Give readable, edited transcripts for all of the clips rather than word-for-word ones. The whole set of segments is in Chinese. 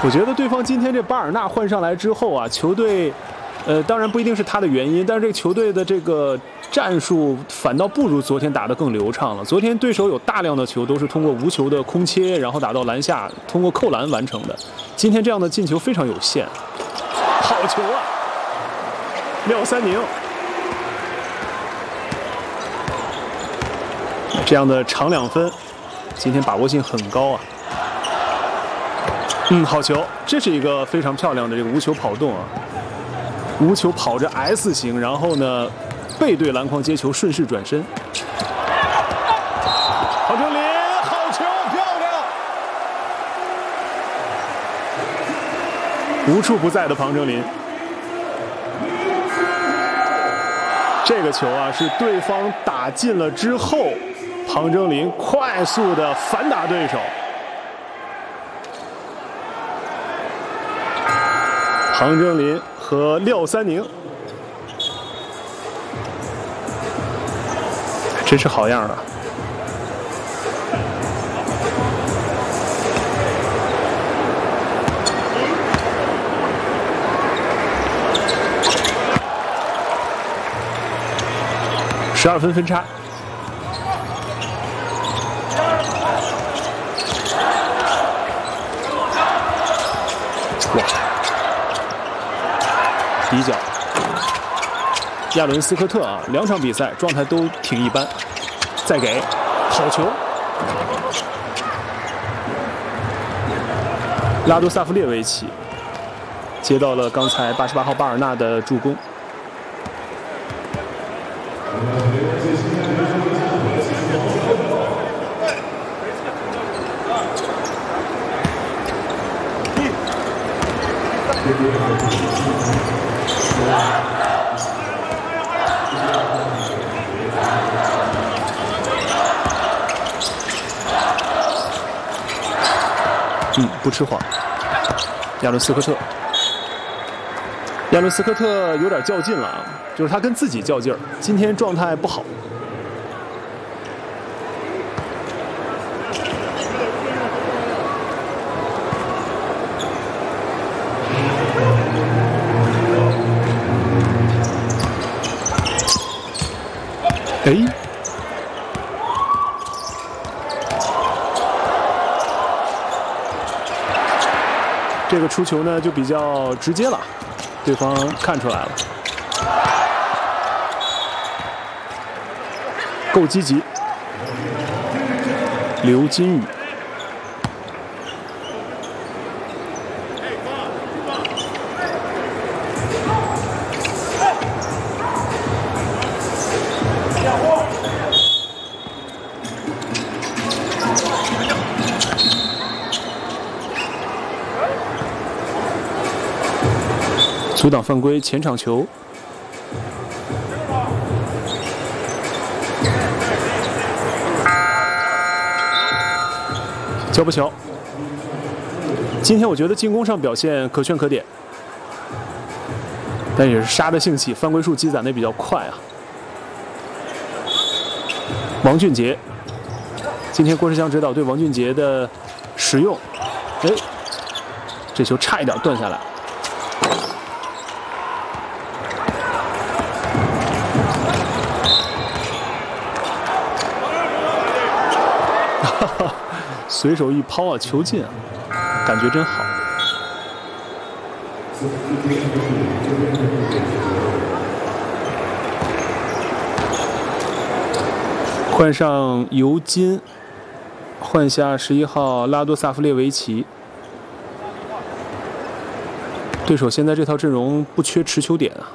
我觉得对方今天这巴尔纳换上来之后啊，球队，当然不一定是他的原因，但是这个球队的这个战术反倒不如昨天打得更流畅了。昨天对手有大量的球都是通过无球的空切，然后打到篮下，通过扣篮完成的。今天这样的进球非常有限。好球啊！廖三宁，这样的长2分，今天把握性很高啊。好球！这是一个非常漂亮的这个无球跑动啊，无球跑着 S 型，然后呢背对篮筐接球，顺势转身。黄正林，好球，漂亮！无处不在的庞正林，这个球啊是对方打进了之后，庞正林快速的反打对手。庞正林和廖三宁，真是好样的！12分分差。哇！底角，亚伦斯科特啊，2场比赛状态都挺一般。再给，好球！拉多萨夫列维奇接到了刚才88号巴尔纳的助攻。不吃谎。亚伦斯科特，亚伦斯科特有点较劲了啊，就是他跟自己较劲儿，今天状态不好。哎，这个出球呢就比较直接了，对方看出来了，够积极。刘金宇，阻挡犯规，前场球。乔布乔，今天我觉得进攻上表现可圈可点，但也是杀得兴起，犯规数积攒的比较快啊。王俊杰，今天郭士强指导对王俊杰的使用，哎，这球差一点断下来。随手一抛啊，球进啊，感觉真好。换上尤金，换下11号拉多萨夫列维奇。对手现在这套阵容不缺持球点啊。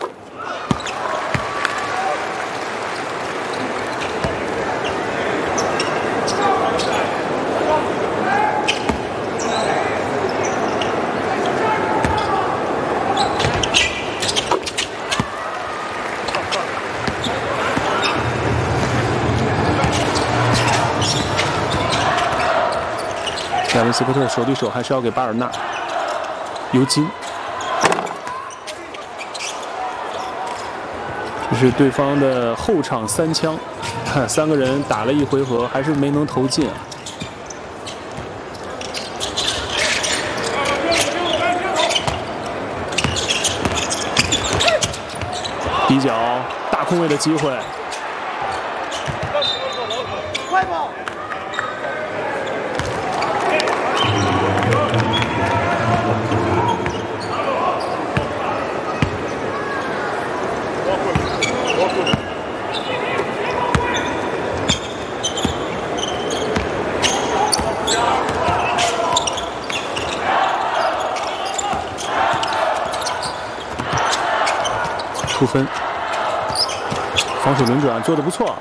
亚伦斯科特手对手还是要给巴尔纳。尤金，这是对方的后场3枪，3个人打了1回合，还是没能投进啊。 底角大空位的机会。 快跑！ 出分，防守轮转做得不错，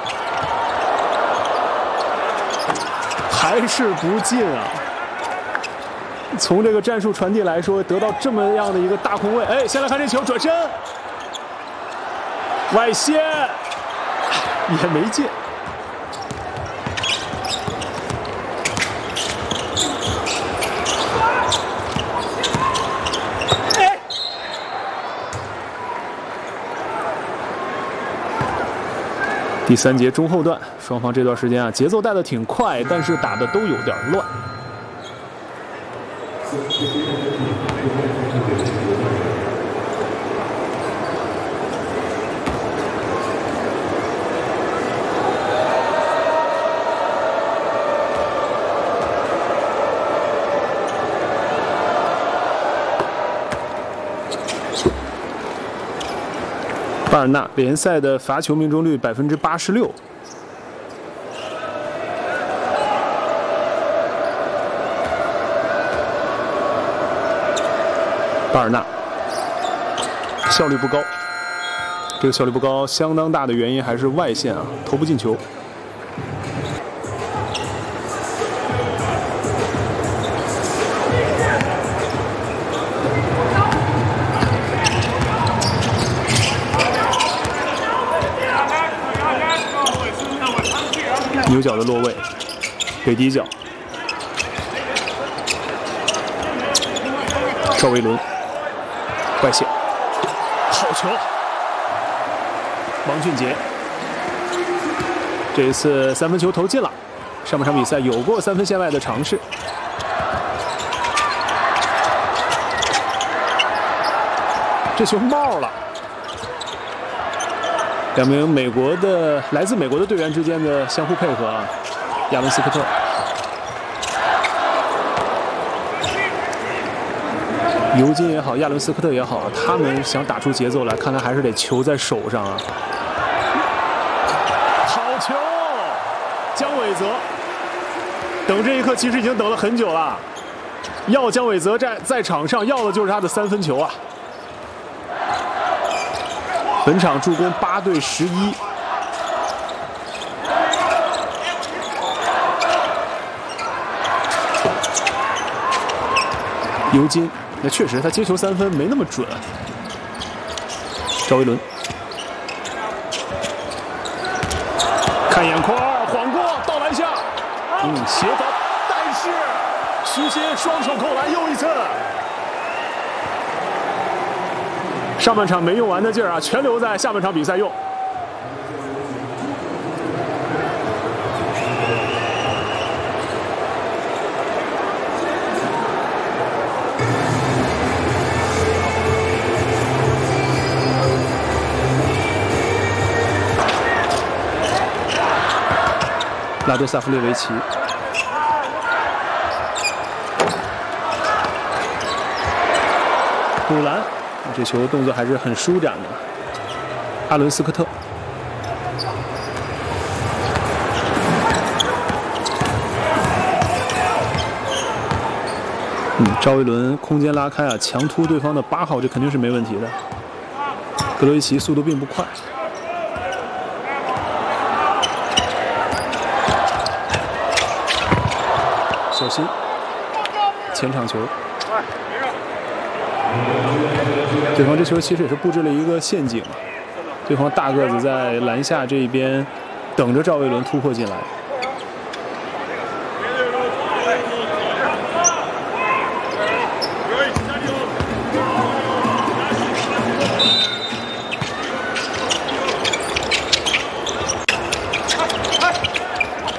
还是不进啊！从这个战术传递来说，得到这么样的一个大空位，哎，先来看这球，转身，外线也没进。第3节中后段，双方这段时间啊，节奏带的挺快，但是打的都有点乱。巴尔纳联赛的罚球命中率86%。巴尔纳效率不高，这个效率不高，相当大的原因还是外线啊，投不进球。牛角的落位，北底角，赵维伦，外线，好球！王俊杰，这一次3分球投进了。上半场比赛有过3分线外的尝试。这球冒了。2名来自美国的队员之间的相互配合啊，亚文斯科特、尤金也好，亚伦斯科特也好，他们想打出节奏来，看来还是得球在手上啊。好球，姜伟泽，等这一刻其实已经等了很久了，要姜伟泽在场上要的就是他的3分球啊。本场助攻8对11，尤金，那确实他接球3分没那么准。赵维伦，看眼眶，晃过到篮下，协防，但是徐新双手扣篮又一次。上半场没用完的劲儿啊，全留在下半场比赛用。拉多萨夫列维奇，补篮。这球动作还是很舒展的。阿伦斯科特，赵维伦空间拉开啊，强突对方的8号，这肯定是没问题的。格罗维奇速度并不快，小心前场球。对方这球其实也是布置了一个陷阱，对方大个子在篮下这一边等着赵维伦突破进来。